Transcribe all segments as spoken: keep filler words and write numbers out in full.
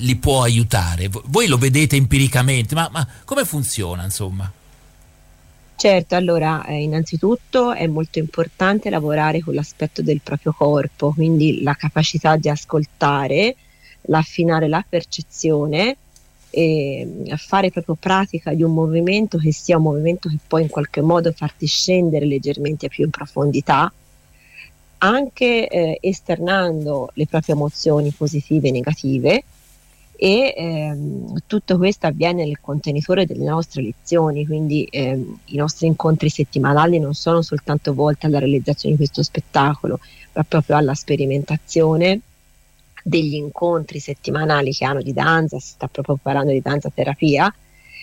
li può aiutare? Voi lo vedete empiricamente, ma, ma come funziona, insomma? Certo, allora eh, innanzitutto è molto importante lavorare con l'aspetto del proprio corpo, quindi la capacità di ascoltare, l'affinare la percezione e fare proprio pratica di un movimento che sia un movimento che può in qualche modo farti scendere leggermente più in profondità, anche eh, esternando le proprie emozioni positive e negative. E ehm, tutto questo avviene nel contenitore delle nostre lezioni, quindi ehm, i nostri incontri settimanali non sono soltanto volti alla realizzazione di questo spettacolo, ma proprio alla sperimentazione degli incontri settimanali che hanno di danza. Si sta proprio parlando di danza terapia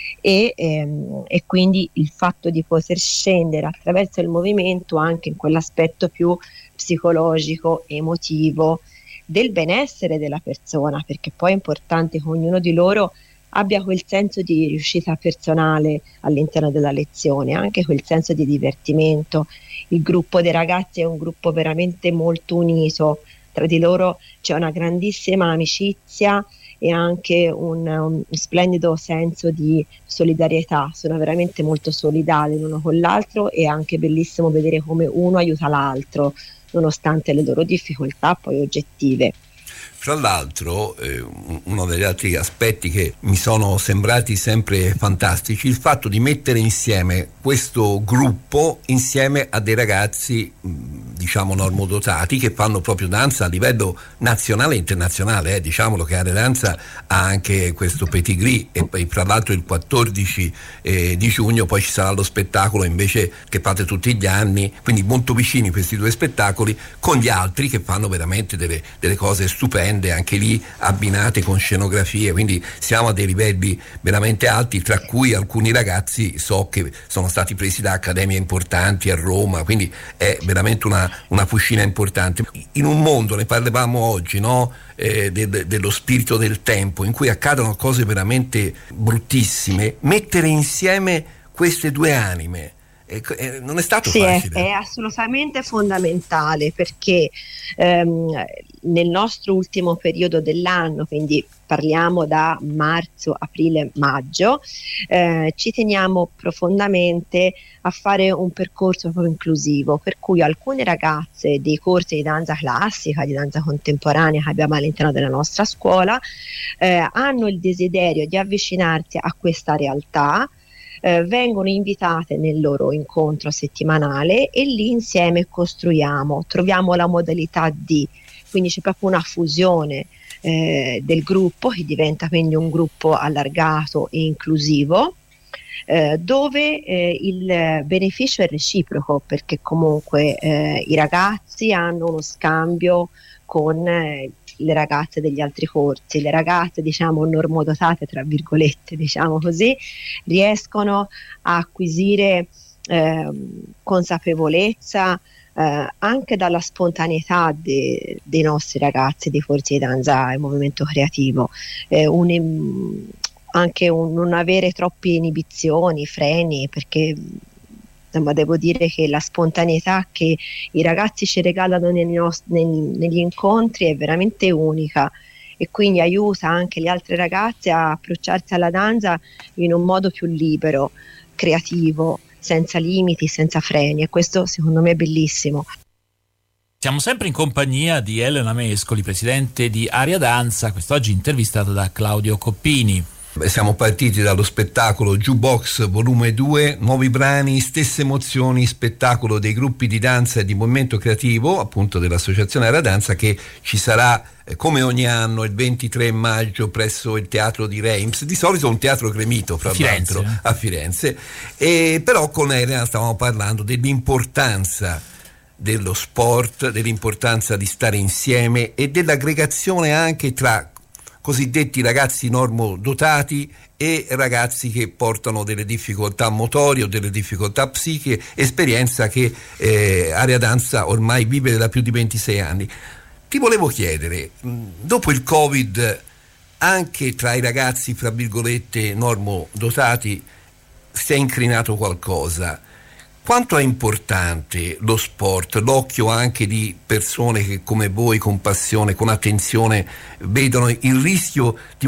e, ehm, e quindi il fatto di poter scendere attraverso il movimento anche in quell'aspetto più psicologico, emotivo, del benessere della persona, perché poi è importante che ognuno di loro abbia quel senso di riuscita personale all'interno della lezione, anche quel senso di divertimento. Il gruppo dei ragazzi è un gruppo veramente molto unito, tra di loro c'è una grandissima amicizia e anche un, un splendido senso di solidarietà, sono veramente molto solidali l'uno con l'altro, e è anche bellissimo vedere come uno aiuta l'altro nonostante le loro difficoltà poi oggettive. Fra l'altro, eh, uno degli altri aspetti che mi sono sembrati sempre fantastici, il fatto di mettere insieme questo gruppo insieme a dei ragazzi, diciamo, normodotati, che fanno proprio danza a livello nazionale e internazionale. Eh. Diciamolo che Area Danza ha anche questo pedigree, e poi fra l'altro il quattordici eh, di giugno poi ci sarà lo spettacolo invece che fate tutti gli anni, quindi molto vicini questi due spettacoli con gli altri che fanno veramente delle, delle cose stupende, anche lì abbinate con scenografie, quindi siamo a dei livelli veramente alti, tra cui alcuni ragazzi so che sono stati presi da accademie importanti a Roma, quindi è veramente una, una fucina importante. In un mondo, ne parlavamo oggi, no? Eh, de, de, dello spirito del tempo, in cui accadono cose veramente bruttissime, mettere insieme queste due anime Eh, eh, non è stato sì, facile. È, è assolutamente fondamentale, perché ehm, nel nostro ultimo periodo dell'anno, quindi parliamo da marzo, aprile, maggio, eh, ci teniamo profondamente a fare un percorso proprio inclusivo, per cui alcune ragazze dei corsi di danza classica, di danza contemporanea che abbiamo all'interno della nostra scuola, eh, hanno il desiderio di avvicinarsi a questa realtà. Eh, vengono invitate nel loro incontro settimanale e lì insieme costruiamo, troviamo la modalità di, quindi c'è proprio una fusione eh, del gruppo, che diventa quindi un gruppo allargato e inclusivo, eh, dove eh, il beneficio è reciproco, perché comunque eh, i ragazzi hanno uno scambio con eh, le ragazze degli altri corsi, le ragazze diciamo normodotate tra virgolette, diciamo così, riescono a acquisire eh, consapevolezza eh, anche dalla spontaneità de, dei nostri ragazzi dei corsi di danza e movimento creativo, eh, un, anche un, non avere troppe inibizioni, freni, perché insomma devo dire che la spontaneità che i ragazzi ci regalano negli, nost- negli, negli incontri è veramente unica, e quindi aiuta anche le altre ragazze a approcciarsi alla danza in un modo più libero, creativo, senza limiti, senza freni, e questo secondo me è bellissimo. Siamo sempre in compagnia di Elena Mescoli, presidente di Area Danza, quest'oggi intervistata da Claudio Coppini. Siamo partiti dallo spettacolo Jukebox volume due, nuovi brani, stesse emozioni, spettacolo dei gruppi di danza e di movimento creativo, appunto dell'associazione Area Danza, che ci sarà eh, come ogni anno il ventitré maggio presso il teatro di Reims, di solito un teatro gremito fra Firenze, l'altro eh? a Firenze, e però con Elena stavamo parlando dell'importanza dello sport, dell'importanza di stare insieme e dell'aggregazione anche tra cosiddetti ragazzi normodotati e ragazzi che portano delle difficoltà motorie o delle difficoltà psichiche, esperienza che eh, Area Danza ormai vive da più di ventisei anni. Ti volevo chiedere, dopo il Covid, anche tra i ragazzi, fra virgolette, normodotati, si è incrinato qualcosa. Quanto è importante lo sport, l'occhio anche di persone che come voi con passione, con attenzione vedono il rischio di